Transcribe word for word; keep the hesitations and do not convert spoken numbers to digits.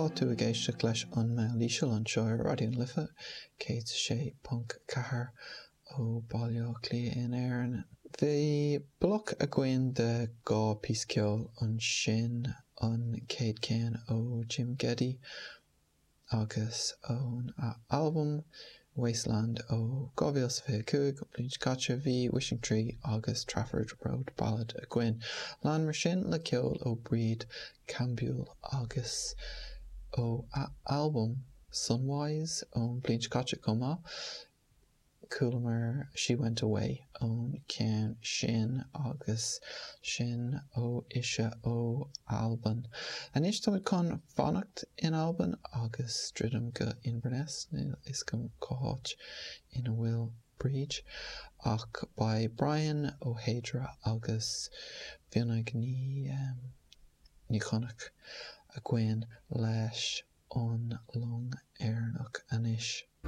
tá tú a géisteach leis an mail líseal an seo ar radio'n lifa cé sé punt cahar ó bailio clia in éireann. Bhí bloc a gcuin de gá písceol an sin an céad céan ó Jim Geddy agus ón album Wasteland ó two thousand twenty-two Blint Gotcha bhí Wishing Tree agus Trafford Road Ballad a gcuin. Lán mar sin le ceol ó Breed Cambule agus ó album Sunwise ón Blint Gotcha comá Coolmer She Went Away ón cean sin agus sin ó Isha ó Alban. An is tá con fannacht in Alban agus stridum go Inverness is gom cohát in a bhfuil Breed ach by Brian O'Hadra agus bhionnaig ní um, ní chonach a gcuin leis an long éireannach anis.